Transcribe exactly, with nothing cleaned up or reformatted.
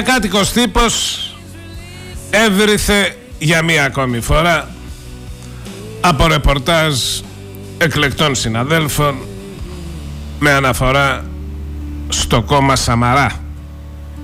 Κάτοικος τύπος έβριθε για μία ακόμη φορά από ρεπορτάζ εκλεκτών συναδέλφων με αναφορά στο κόμμα Σαμαρά.